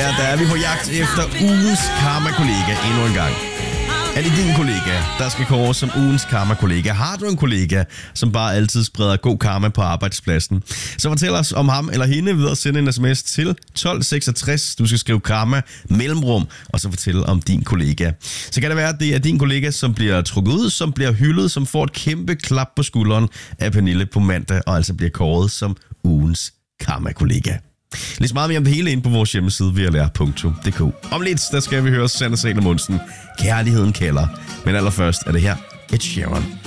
Ja, der er vi på jagt efter ugens karma-kollega endnu en gang. Er det din kollega, der skal kåres som ugens karma-kollega? Har du en kollega, som bare altid spreder god karma på arbejdspladsen? Så fortæl os om ham eller hende ved at sende en sms til 1266. Du skal skrive karma mellemrum, og så fortælle om din kollega. Så kan det være, at det er din kollega, som bliver trukket ud, som bliver hyldet, som får et kæmpe klap på skulderen af Pernille på mandag, og altså bliver kåret som ugens karma-kollega. Læs meget mere om det hele ind på vores hjemmeside vrlr.dk. Om lidt, der skal vi høre Sanne Salomonsen. Kærligheden kalder. Men allerførst er det her Ed Sheeran.